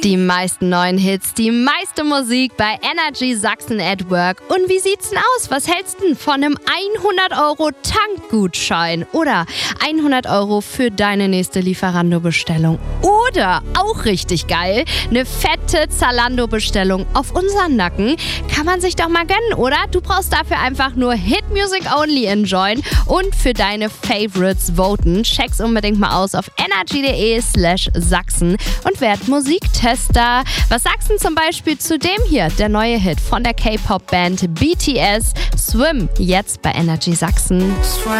Die meisten neuen Hits, die meiste Musik bei Energy Sachsen at Work. Und wie sieht's denn aus? Was hältst du denn von einem 100€ Tankgutschein oder 100€ für deine nächste Lieferando-Bestellung? Oder, auch richtig geil, eine fette Zalando-Bestellung auf unseren Nacken. Kann man sich doch mal gönnen, oder? Du brauchst dafür einfach nur Hit Music Only enjoyen und für deine Favorites voten. Check's unbedingt mal aus auf energy.de/Sachsen und werd Musiktester. Was sagst du zum Beispiel zu dem hier? Der neue Hit von der K-Pop-Band BTS, Swim, jetzt bei Energy Sachsen.